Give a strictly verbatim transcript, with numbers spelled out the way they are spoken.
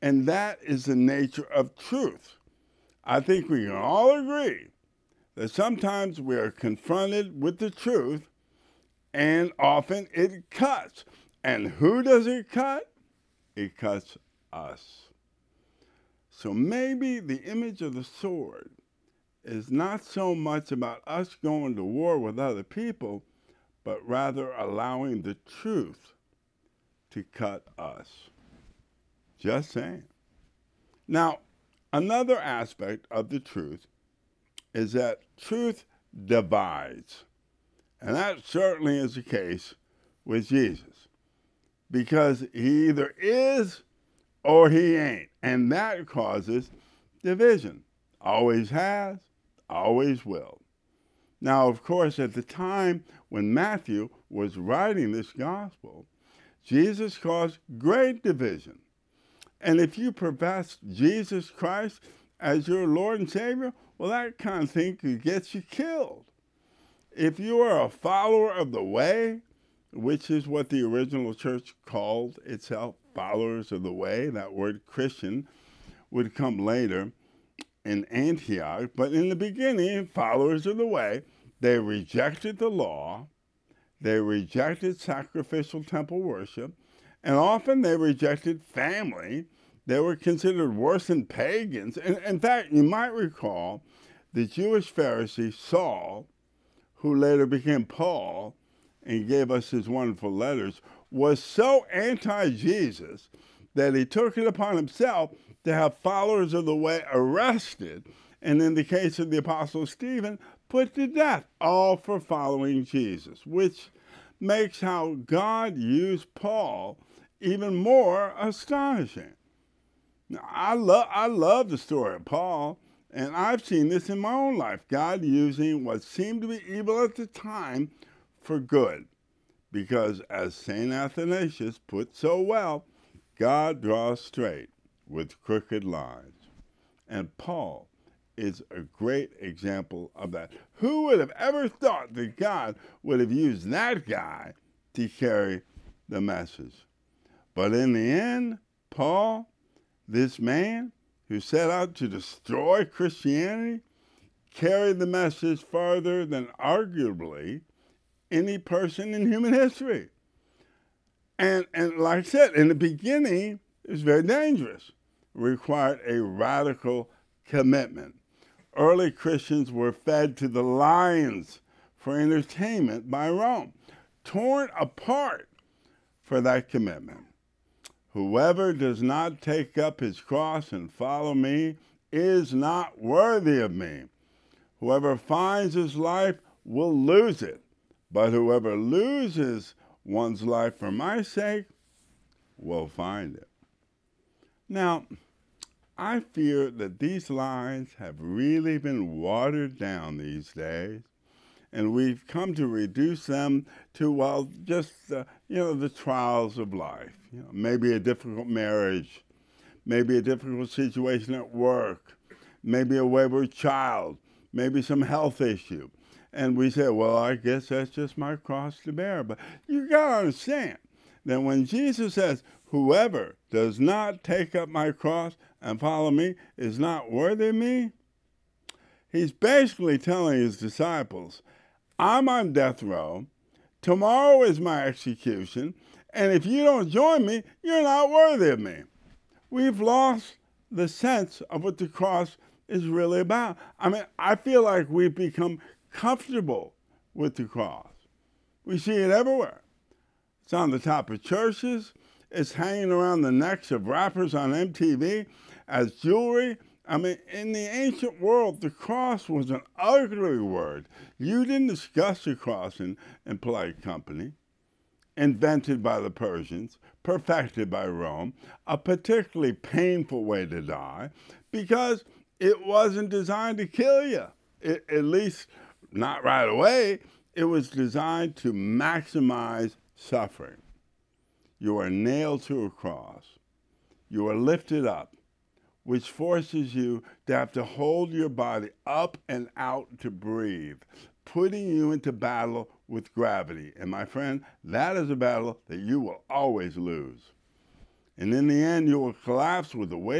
And that is the nature of truth. I think we can all agree that sometimes we are confronted with the truth and often it cuts. And who does it cut? It cuts us. So maybe the image of the sword is not so much about us going to war with other people, but rather allowing the truth to cut us. Just saying. Now, another aspect of the truth is that truth divides. And that certainly is the case with Jesus, because he either is or he ain't. And that causes division. Always has, always will. Now, of course, at the time when Matthew was writing this gospel, Jesus caused great division. And if you profess Jesus Christ as your Lord and Savior, well, that kind of thing could get you killed. If you are a follower of the way, which is what the original church called itself, followers of the way, that word Christian would come later in Antioch, but in the beginning, followers of the way, they rejected the law, they rejected sacrificial temple worship, and often they rejected family. They were considered worse than pagans. And in fact, you might recall the Jewish Pharisee Saul, who later became Paul and gave us his wonderful letters, was so anti-Jesus that he took it upon himself to have followers of the way arrested, and in the case of the Apostle Stephen, put to death, all for following Jesus, which makes how God used Paul even more astonishing. Now, I, lo- I love the story of Paul, and I've seen this in my own life, God using what seemed to be evil at the time for good. Because as Saint Athanasius put so well, God draws straight with crooked lines. And Paul is a great example of that. Who would have ever thought that God would have used that guy to carry the message? But in the end, Paul, this man who set out to destroy Christianity, carried the message farther than arguably any person in human history. And, and like I said, in the beginning, it was very dangerous. It required a radical commitment. Early Christians were fed to the lions for entertainment by Rome, torn apart for that commitment. Whoever does not take up his cross and follow me is not worthy of me. Whoever finds his life will lose it, but whoever loses one's life for my sake will find it. Now, I fear that these lines have really been watered down these days, and we've come to reduce them to, well, just, uh, you know, the trials of life. You know, maybe a difficult marriage, maybe a difficult situation at work, maybe a wayward child, maybe some health issue. And we say, well, I guess that's just my cross to bear. But you got to understand that when Jesus says, whoever does not take up my cross and follow me is not worthy of me, he's basically telling his disciples, I'm on death row, tomorrow is my execution, and if you don't join me, you're not worthy of me. We've lost the sense of what the cross is really about. I mean, I feel like we've become comfortable with the cross. We see it everywhere. It's on the top of churches. It's hanging around the necks of rappers on M T V as jewelry. I mean, in the ancient world, the cross was an ugly word. You didn't discuss the cross in, in polite company. Invented by the Persians, perfected by Rome, a particularly painful way to die because it wasn't designed to kill you, it, at least not right away. It was designed to maximize suffering. You are nailed to a cross. You are lifted up, which forces you to have to hold your body up and out to breathe, putting you into battle with gravity. And my friend, that is a battle that you will always lose. And in the end, you will collapse with the weight